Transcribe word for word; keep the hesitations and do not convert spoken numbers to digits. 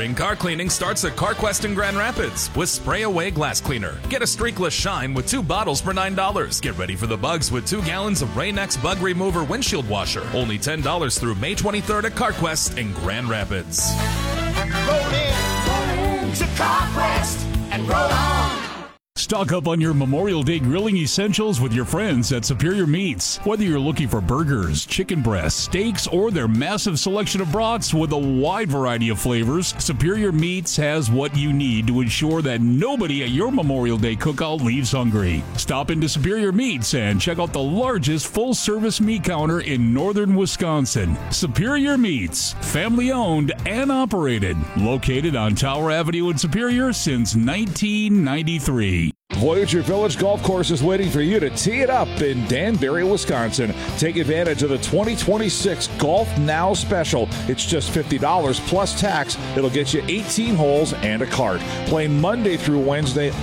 Spring car cleaning starts at CarQuest in Grand Rapids with Spray Away Glass Cleaner. Get a streakless shine with two bottles for nine dollars. Get ready for the bugs with two gallons of Rain-X Bug Remover Windshield Washer. Only ten dollars through May twenty-third at CarQuest in Grand Rapids. Roll in, roll in to CarQuest and roll on. Stock up on your Memorial Day grilling essentials with your friends at Superior Meats. Whether you're looking for burgers, chicken breasts, steaks, or their massive selection of brats with a wide variety of flavors, Superior Meats has what you need to ensure that nobody at your Memorial Day cookout leaves hungry. Stop into Superior Meats and check out the largest full-service meat counter in northern Wisconsin. Superior Meats, family-owned and operated, located on Tower Avenue in Superior since nineteen ninety-three. Voyager Village Golf Course is waiting for you to tee it up in Danbury, Wisconsin. Take advantage of the twenty twenty-six Golf Now special. It's just fifty dollars plus tax. It'll get you eighteen holes and a cart. Play Monday through Wednesday